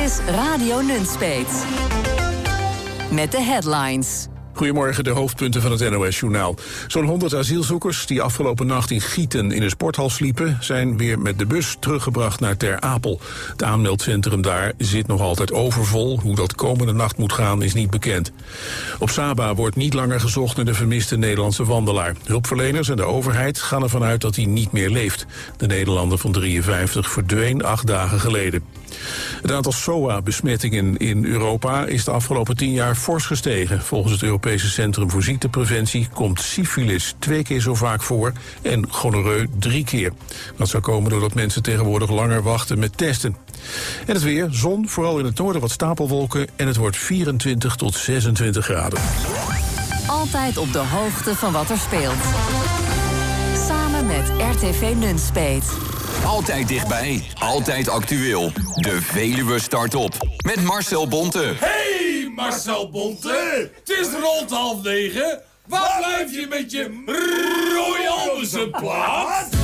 is Radio Nunspeet. Met de headlines. Goedemorgen, de hoofdpunten van het NOS-journaal. Zo'n 100 asielzoekers die afgelopen nacht in Gieten in een sporthal sliepen, zijn weer met de bus teruggebracht naar Ter Apel. Het aanmeldcentrum daar zit nog altijd overvol. Hoe dat komende nacht moet gaan is niet bekend. Op Saba wordt niet langer gezocht naar de vermiste Nederlandse wandelaar. Hulpverleners en de overheid gaan ervan uit dat hij niet meer leeft. De Nederlander van 53 verdween 8 dagen geleden. Het aantal SOA-besmettingen in Europa is de afgelopen 10 jaar fors gestegen. Volgens het Europese Centrum voor Ziektepreventie komt syfilis 2 keer zo vaak voor en gonorreu 3 keer. Dat zou komen doordat mensen tegenwoordig langer wachten met testen. En het weer, zon, vooral in het noorden wat stapelwolken en het wordt 24 tot 26 graden. Altijd op de hoogte van wat er speelt. Samen met RTV Nunspeet. Altijd dichtbij, altijd actueel. De Veluwe start op. Met Marcel Bonte. Hey Marcel Bonte, het is rond 8:30. Waar blijf je met je Roy Orbison plaat?